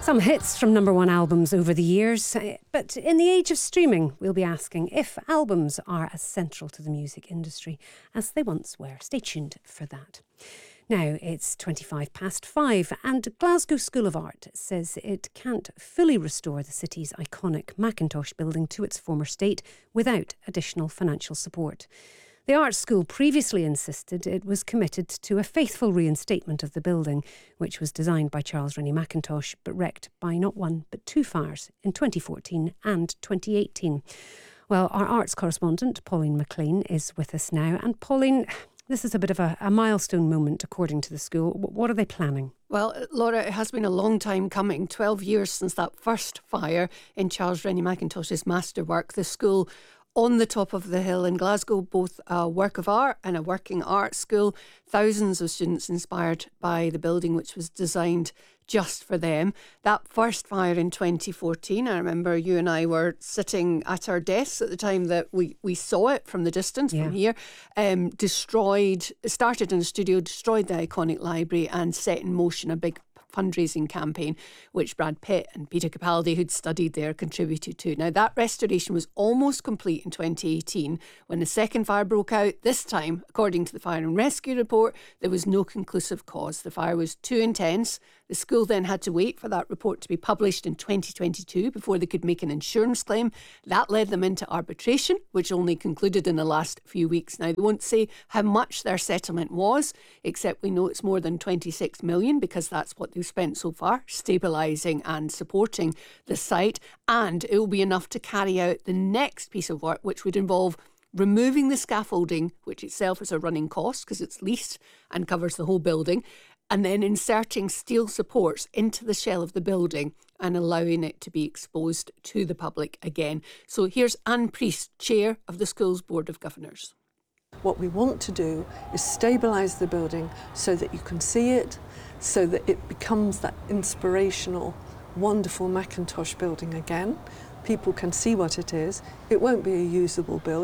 Some hits from #1 albums over the years, but in the age of streaming, we'll be asking if albums are as central to the music industry as they once were. Stay tuned for that. Now it's 5:25 and Glasgow School of Art says it can't fully restore the city's iconic Mackintosh building to its former state without additional financial support. The art school previously insisted it was committed to a faithful reinstatement of the building, which was designed by Charles Rennie Mackintosh but wrecked by not one but two fires in 2014 and 2018. Well, our arts correspondent, Pauline McLean, is with us now. And Pauline, this is a bit of a milestone moment, according to the school. What are they planning? Well, Laura, it has been a long time coming, 12 years since that first fire in Charles Rennie Mackintosh's masterwork. The school on the top of the hill in Glasgow, both a work of art and a working art school. Thousands of students inspired by the building, which was designed just for them. That first fire in 2014, I remember you and I were sitting at our desks at the time that we saw it from the distance, from here, started in a studio, destroyed the iconic library and set in motion a big fundraising campaign, which Brad Pitt and Peter Capaldi, who'd studied there, contributed to. Now, that restoration was almost complete in 2018 when the second fire broke out. This time, according to the Fire and Rescue report, there was no conclusive cause. The fire was too intense. The school then had to wait for that report to be published in 2022 before they could make an insurance claim. That led them into arbitration, which only concluded in the last few weeks. Now, they won't say how much their settlement was, except we know it's more than 26 million because that's what they've spent so far, stabilising and supporting the site. And it will be enough to carry out the next piece of work, which would involve removing the scaffolding, which itself is a running cost because it's leased and covers the whole building, and then inserting steel supports into the shell of the building and allowing it to be exposed to the public again. So here's Anne Priest, Chair of the school's Board of Governors. What we want to do is stabilise the building so that you can see it, so that it becomes that inspirational, wonderful Mackintosh building again. People can see what it is. It won't be a usable building.